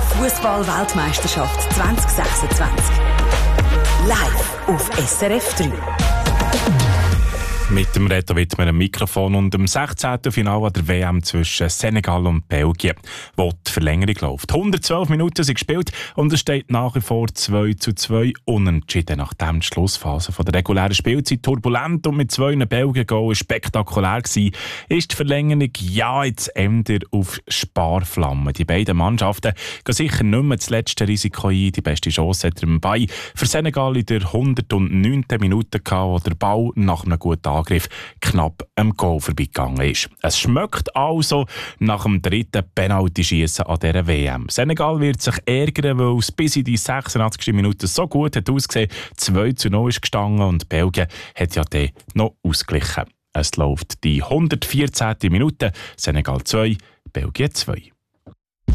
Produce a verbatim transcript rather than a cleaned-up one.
Fußball-Weltmeisterschaft zwanzig sechsundzwanzig. Live auf S R F drei. Mit dem Reto Wittmer am Mikrofon und dem sechzehnten Finale der W M zwischen Senegal und Belgien, wo die Verlängerung läuft. hundertzwölf Minuten sind gespielt und es steht nach wie vor zwei zu zwei unentschieden, nachdem die Schlussphase von der regulären Spielzeit turbulent und mit zwei Belgien-Goals spektakulär war, ist die Verlängerung ja jetzt eher auf Sparflammen. Die beiden Mannschaften gehen sicher nicht mehr das letzte Risiko ein. Die beste Chance hat er im Bein für Senegal in der hundertneunten Minute gehabt, wo der Ball nach einem guten Angriff knapp am Goal vorbeigegangen ist. Es schmeckt also nach dem dritten Penalty-Schiessen an dieser W M. Senegal wird sich ärgern, weil es bis in die sechsundachtzigste Minute so gut hat ausgesehen. zwei zu null ist gestanden und Belgien hat ja dann noch ausgeglichen. Es läuft die hundertvierzehnte Minute. Senegal zwei, Belgien zwei.